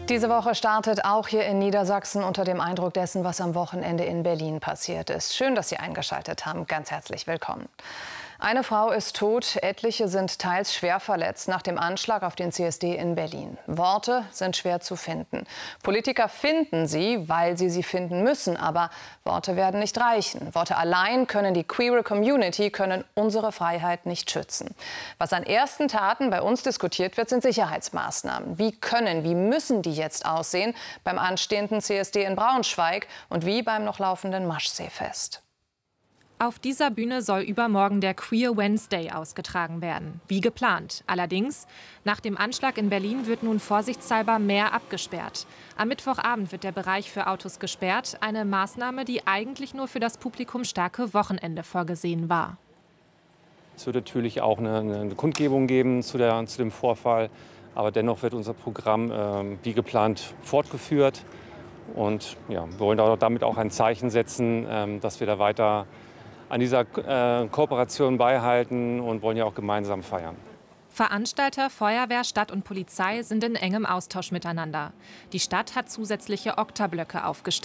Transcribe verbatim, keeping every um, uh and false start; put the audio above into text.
Diese Woche startet auch hier in Niedersachsen unter dem Eindruck dessen, was am Wochenende in Berlin passiert ist. Schön, dass Sie eingeschaltet haben. Ganz herzlich willkommen. Eine Frau ist tot, etliche sind teils schwer verletzt nach dem Anschlag auf den C S D in Berlin. Worte sind schwer zu finden. Politiker finden sie, weil sie sie finden müssen. Aber Worte werden nicht reichen. Worte allein können die queere Community, können unsere Freiheit nicht schützen. Was an ersten Taten bei uns diskutiert wird, sind Sicherheitsmaßnahmen. Wie können, wie müssen die jetzt aussehen beim anstehenden C S D in Braunschweig und wie beim noch laufenden Maschseefest? Auf dieser Bühne soll übermorgen der Queer Wednesday ausgetragen werden, wie geplant. Allerdings, nach dem Anschlag in Berlin wird nun vorsichtshalber mehr abgesperrt. Am Mittwochabend wird der Bereich für Autos gesperrt, eine Maßnahme, die eigentlich nur für das Publikum starke Wochenende vorgesehen war. Es wird natürlich auch eine, eine Kundgebung geben zu, der, zu dem Vorfall, aber dennoch wird unser Programm äh, wie geplant fortgeführt. Und ja, wir wollen damit auch ein Zeichen setzen, äh, dass wir da weiter an dieser äh, Kooperation beibehalten und wollen ja auch gemeinsam feiern. Veranstalter, Feuerwehr, Stadt und Polizei sind in engem Austausch miteinander. Die Stadt hat zusätzliche Oktablöcke aufgestellt.